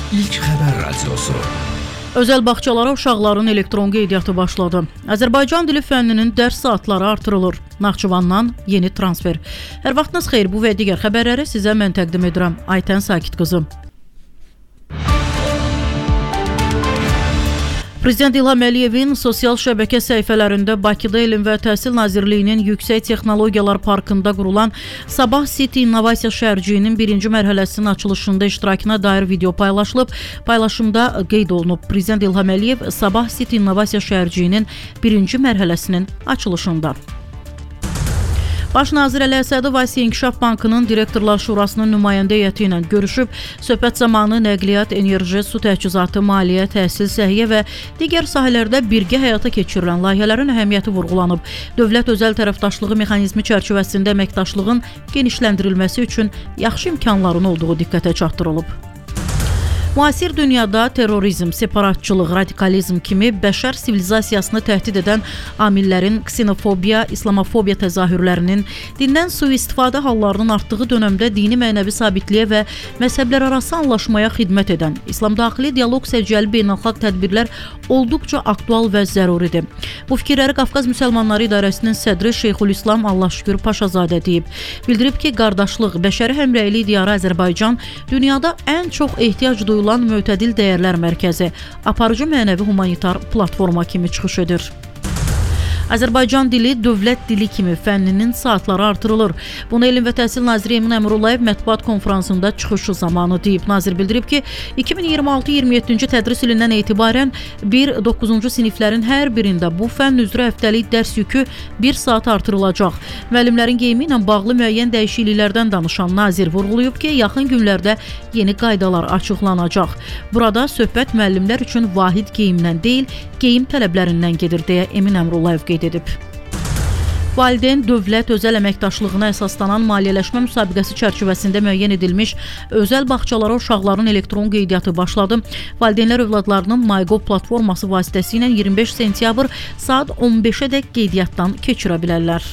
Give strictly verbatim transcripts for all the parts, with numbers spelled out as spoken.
İlk xəbər radiosu. Özəl bağçalara uşaqların elektron qeydiyyatı başladı. Azərbaycan dili fənninin dərs saatları artırılır. Naxçıvandan yeni transfer. Hər vaxtınız xeyir, bu və digər xəbərləri sizə mən təqdim edirəm. Aytən Sakit qızım. Prezident İlham Əliyevin sosial şəbəkə səhifələrində Bakıda Elm və Təhsil Nazirliyinin Yüksək Texnologiyalar Parkında qurulan Sabah City İnnovasiya şəhərciyinin birinci mərhələsinin açılışında iştirakına dair video paylaşılıb. Paylaşımda qeyd olunub, Prezident İlham Əliyev Sabah City İnnovasiya şəhərciyinin birinci mərhələsinin açılışında. Baş nazir Əli Əsədov Asiya İnkişaf Bankının Direktorlar Şurasının nümayəndə heyəti ilə görüşüb, söhbət zamanı nəqliyyat, enerji, su təchizatı, maliyyə, təhsil, səhiyyə və digər sahələrdə birgə həyata keçirilən layihələrin əhəmiyyəti vurğulanıb. Dövlət-özəl tərəfdaşlığı mexanizmi çərçivəsində əməkdaşlığın genişləndirilməsi üçün yaxşı imkanların olduğu diqqətə çatdırılıb. Müasir dünyada terrorizm, separatçılıq, radikalizm kimi bəşər sivilizasiyasını təhdid edən amillərin ksenofobiya, islamofobiya təzahürlərinin, dindən sui-istifadə hallarının artdığı dönəmdə dini mənəvi sabitliyə və məzhəblər arası anlaşmaya xidmət edən İslam daxili dialoq səciyyəli beynəlxalq tədbirlər olduqca aktual və zəruridir. Bu fikirləri Qafqaz Müsəlmanları İdarəsinin sədri Şeyxülislam Allahşükür Paşazadə deyib. Bildirib ki, qardaşlıq, bəşəri həmrəylik diyarı Azərbaycan dünyada ən çox ehtiyac duyulan Mötədil Dəyərlər Mərkəzi, aparıcı mənəvi humanitar platforma kimi çıxış edir. Azərbaycan dili dövlət dili kimi fənninin saatları artırılır. Bunu Elm və Təhsil Naziri Emin Əmrullayev mətbuat konfransında çıxışı zamanı deyib. Nazir bildirib ki, iki min iyirmi altı iyirmi yeddinci tədris ilindən etibarən bir doqquzuncu siniflərin hər birində bu fənn üzrə həftəlik dərs yükü bir saat artırılacaq. Müəllimlərin geyimi ilə bağlı müəyyən dəyişikliklərdən danışan nazir vurğulayıb ki, yaxın günlərdə yeni qaydalar açıqlanacaq. Burada söhbət müəllimlər üçün vahid geyimdən deyil, geyim tələblərindən gedir deyə Emin Əmrullayev qeyd edib. Valideyn dövlət özəl əməkdaşlığına əsaslanan maliyyələşmə müsabiqəsi çərçivəsində müəyyən edilmiş özəl bağçalara uşaqların elektron qeydiyyatı başladı. Valideynlər övladlarının MyGov platforması vasitəsilə iyirmi beş sentyabr saat on beşədək qeydiyyatdan keçirə bilərlər.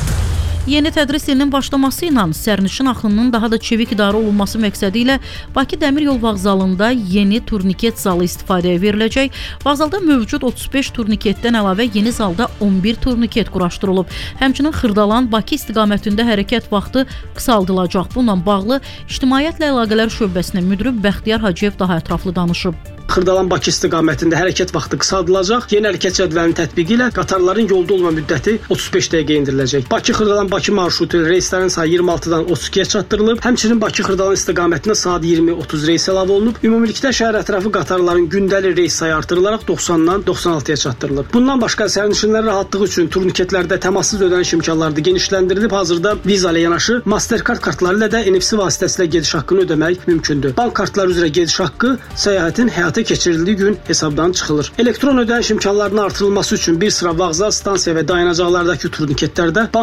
Yeni tədris ilinin başlaması ilə sərnişin axınının daha da çevik idarə olunması məqsədi ilə Bakı Dəmir Yol Vağzalında yeni turniket zalı istifadəyə veriləcək. Vağzalda mövcud otuz beş turniketdən əlavə yeni zalda on bir turniket quraşdırılıb. Həmçinin Xırdalan Bakı istiqamətində hərəkət vaxtı qısaldılacaq. Bununla bağlı İctimaiyyətlə Əlaqələr Şöbəsinin müdiri Bəxtiyar Hacıyev daha ətraflı danışıb. Xırdalan Bakı istiqamətində hərəkət vaxtı qısaldılacaq. Yeni hərəkət cədvəlinin tətbiqi ilə qatarların yolda olma müddəti otuz beş dəqiqəyə endiriləcək. Bakı-Xırdalan Bakı marşrutu reyslərin sayı iyirmi altıdan otuz ikiyə çatdırılıb. Həmçinin Bakı-Xırdalan istiqamətinə saat iyirmi otuz reys əlavə olunub. Ümumilikdə şəhər ətrafı qatarların gündəlik reys sayı artırılaraq doxsandan doxsan altıya çatdırılıb. Bundan başqa sərnişinlərin rahatlığı üçün turniketlərdə təmassız ödəniş imkanları da genişləndirilib. Hazırda Visa ilə yanaşı Mastercard kartları ilə də N F C vasitəsilə gediş haqqını ödəmək mümkündür. Bank kartları üzrə gediş haqqı səyahətin həyata keçirildiyi gün hesabdan çıxılır. Elektron ödəniş imkanlarının artırılması üçün bir sıra vağzal, stansiya və dayanacaqlardakı turniketlərdə